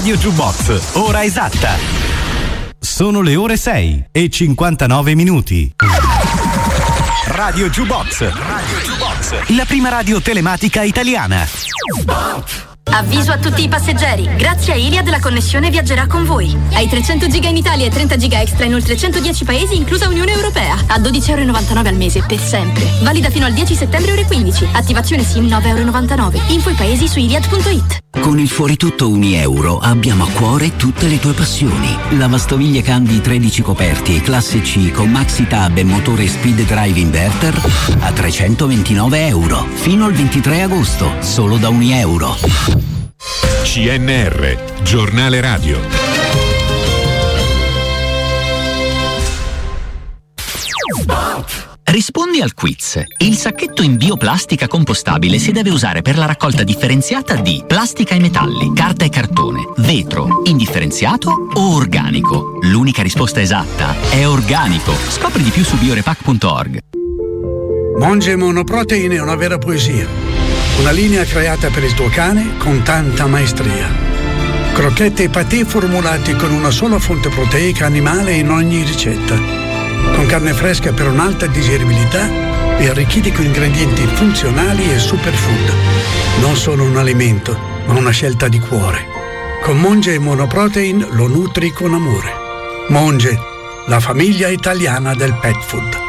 Radio Jukebox, ora esatta. Sono le ore 6:59. Radio Jukebox, la prima radio telematica italiana. Avviso a tutti i passeggeri, grazie a Iliad la connessione viaggerà con voi. Hai 300 giga in Italia e 30 giga extra in oltre 110 paesi, inclusa Unione Europea, a €12,99 al mese per sempre. Valida fino al 10 settembre ore 15. Attivazione SIM €9,99. Info i paesi su iliad.it. Con il fuori tutto €1 abbiamo a cuore tutte le tue passioni. Lavastoviglie Candy 13 coperti e classe C con maxi tab e motore speed drive inverter a €329 fino al 23 agosto, solo da €1. CNR, giornale radio. Rispondi al quiz. Il sacchetto in bioplastica compostabile si deve usare per la raccolta differenziata di plastica e metalli, carta e cartone, vetro, indifferenziato o organico. L'unica risposta esatta è organico. Scopri di più su biorepack.org. Monge Monoprotein è una vera poesia. Una linea creata per il tuo cane con tanta maestria. Crocchette e patè formulati con una sola fonte proteica animale in ogni ricetta. Con carne fresca per un'alta digeribilità e arricchiti con ingredienti funzionali e superfood. Non solo un alimento, ma una scelta di cuore. Con Monge Monoprotein lo nutri con amore. Monge, la famiglia italiana del pet food.